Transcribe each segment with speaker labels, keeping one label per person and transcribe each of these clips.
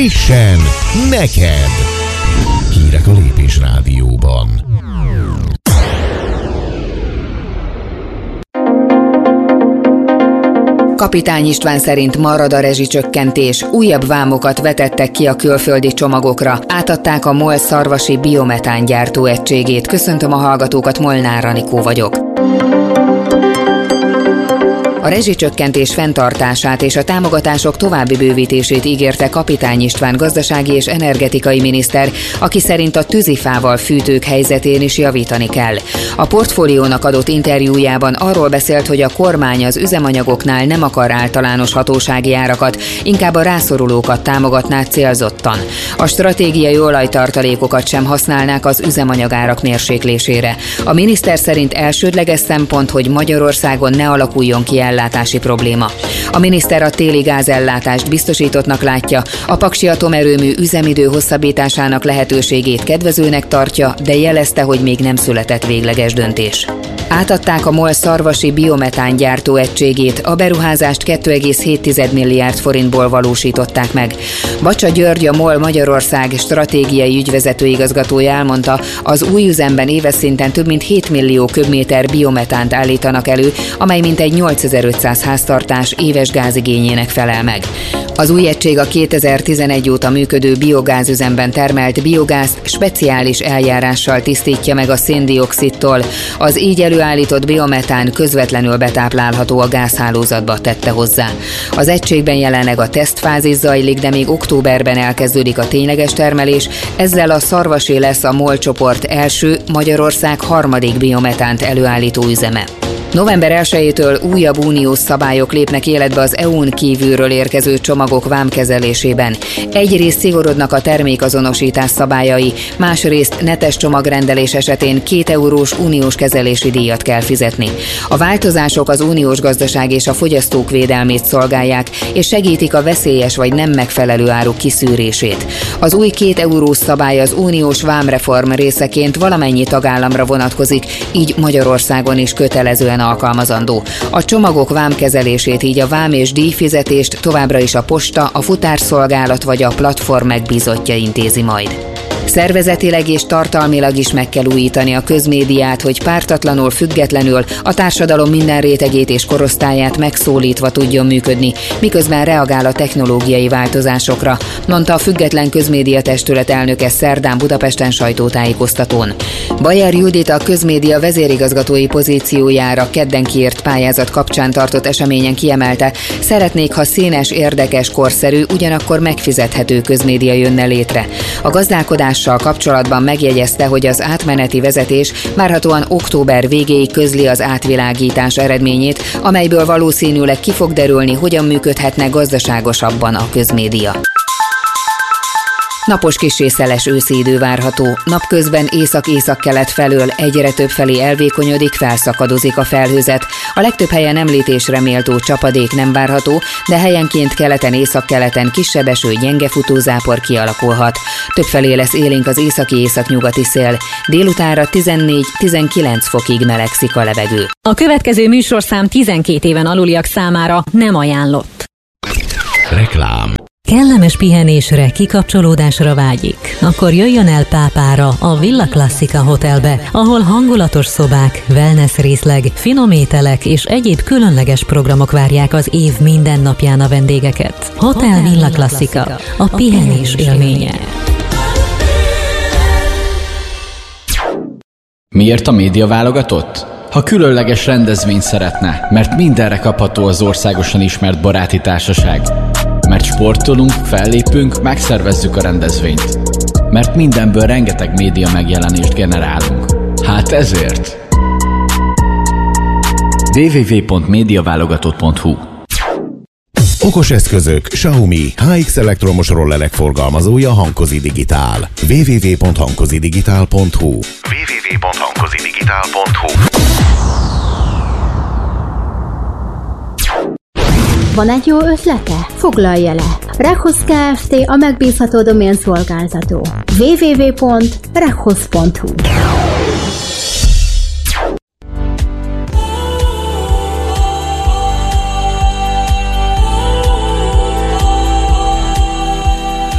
Speaker 1: Frissen neked! Hírek a Lépés Rádióban.
Speaker 2: Kapitány István szerint marad a rezsicsökkentés, újabb vámokat vetettek ki a külföldi csomagokra, átadták a MOL szarvasi biometán gyártóegységét. Köszöntöm a hallgatókat, Molnár Anikó vagyok. A rezsicsökkentés fenntartását és a támogatások további bővítését ígérte Kapitány István gazdasági és energetikai miniszter, aki szerint a tűzifával fűtők helyzetén is javítani kell. A Portfóliónak adott interjújában arról beszélt, hogy a kormány az üzemanyagoknál nem akar általános hatósági árakat, inkább a rászorulókat támogatná célzottan. A stratégiai olajtartalékokat sem használnák az üzemanyagárak mérséklésére. A miniszter szerint elsődleges szempont, hogy Magyarországon ne alakuljon ki ellátási probléma. A miniszter a téli gázellátást biztosítottnak látja, a paksi atomerőmű üzemidő hosszabbításának lehetőségét kedvezőnek tartja, de jelezte, hogy még nem született végleges döntés. Átadták a MOL szarvasi biometán gyártóegységét, a beruházást 2,7 milliárd forintból valósították meg. Bacsa György, a MOL Magyarország stratégiai ügyvezető igazgatója elmondta, az új üzemben éves szinten több mint 7 millió köbméter biometánt állítanak elő, amely mintegy 8500 háztartás éves gázigényének felel meg. Az új egység a 2011 óta működő biogázüzemben termelt biogázt speciális eljárással tisztítja meg a széndioxidtól. Az így előállított biometán közvetlenül betáplálható a gázhálózatba, tette hozzá. Az egységben jelenleg a tesztfázis zajlik, de még októberben elkezdődik a tényleges termelés, ezzel a szarvasé lesz a MOL csoport első, Magyarország harmadik biometánt előállító üzeme. November 1-től újabb uniós szabályok lépnek életbe az EU-n kívülről érkező csomagok vámkezelésében. Egyrészt szigorodnak a termékazonosítás szabályai, másrészt netes csomagrendelés esetén 2 eurós uniós kezelési díjat kell fizetni. A változások az uniós gazdaság és a fogyasztók védelmét szolgálják, és segítik a veszélyes vagy nem megfelelő áruk kiszűrését. Az új 2 eurós szabály az uniós vámreform részeként valamennyi tagállamra vonatkozik, így Magyarországon is kötelezően alkalmazandó. A csomagok vámkezelését, így a vám és díjfizetést továbbra is a posta, a futárszolgálat vagy a platform megbízottja intézi majd. Szervezetileg és tartalmilag is meg kell újítani a közmédiát, hogy pártatlanul, függetlenül a társadalom minden rétegét és korosztályát megszólítva tudjon működni, miközben reagál a technológiai változásokra, mondta a Független Közmédia Testület elnöke szerdán Budapesten sajtótájékoztatón. Bajer Judit a közmédia vezérigazgatói pozíciójára kedden kiírt pályázat kapcsán tartott eseményen kiemelte, szeretnék, ha színes, érdekes, korszerű, ugyanakkor megfizethető közmédia jönne létre. A gazdálkodással kapcsolatban megjegyezte, hogy az átmeneti vezetés várhatóan október végéig közli az átvilágítás eredményét, amelyből valószínűleg ki fog derülni, hogyan működhetne gazdaságosabban a közmédia. Napos kissé szeles őszi idő várható. Napközben észak-északkelet felől egyre több felé elvékonyodik, felszakadozik a felhőzet. A legtöbb helyen említésre méltó csapadék nem várható, de helyenként keleten, északkeleten kisebb eső, gyenge futózápor kialakulhat. Többfelé lesz élénk az északi-északnyugati szél. Délutánra 14-19 fokig melegszik a levegő.
Speaker 3: A következő műsorszám 12 éven aluliak számára nem ajánlott.
Speaker 1: Reklám.
Speaker 3: Kellemes pihenésre, kikapcsolódásra vágyik? Akkor jöjjön el Pápára, a Villa Classica Hotelbe, ahol hangulatos szobák, wellness részleg, finom ételek és egyéb különleges programok várják az év minden napján a vendégeket. Hotel Villa Classica, a pihenés élménye.
Speaker 4: Miért a média válogatott? Ha különleges rendezvényt szeretne, mert mindenre kapható az országosan ismert baráti társaság. Mert sportolunk, fellépünk, megszervezzük a rendezvényt. Mert mindenből rengeteg média megjelenést generálunk. Hát ezért! www.mediaválogatott.hu.
Speaker 1: Okos eszközök, Xiaomi, HX elektromos rollerek forgalmazója Hankozi Digitál. www.hankozidigitál.hu.
Speaker 5: Van egy jó ötlete? Foglalja le! Rekhoz Kft. A megbízható doménszolgáltató. www.rekhoz.hu.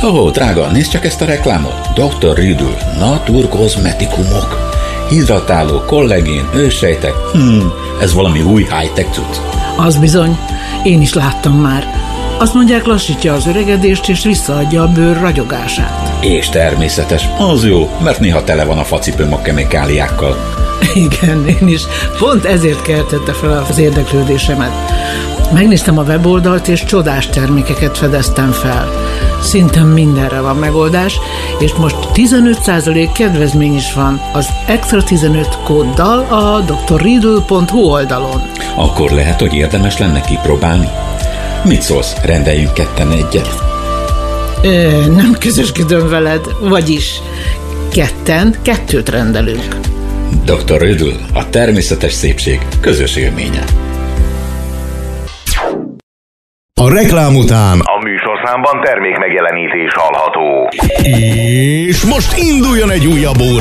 Speaker 6: Ó, drága, nézd csak ezt a reklámot. Dr. Riddle, naturkozmetikumok. Hidratáló, kollagén, őssejtek. Ez valami új high-tech cucc.
Speaker 7: Az bizony, én is láttam már. Azt mondják, lassítja az öregedést és visszaadja a bőr ragyogását.
Speaker 6: És természetes, az jó, mert néha tele van a facipőm a kemikáliákkal.
Speaker 7: Igen, én is. Pont ezért keltette fel az érdeklődésemet. Megnéztem a weboldalt, és csodás termékeket fedeztem fel. Szinte mindenre van megoldás, és most 15% kedvezmény is van az Extra 15 kóddal a drriddle.hu oldalon.
Speaker 6: Akkor lehet, hogy érdemes lenne kipróbálni? Mit szólsz, rendeljünk ketten egyet?
Speaker 7: Nem közösködöm veled, vagyis kettőt rendelünk.
Speaker 6: Dr. Riddle, a természetes szépség közös élménye.
Speaker 1: A reklám után
Speaker 8: a műsorszámban termékmegjelenítés hallható.
Speaker 1: és most induljon egy újabb óra.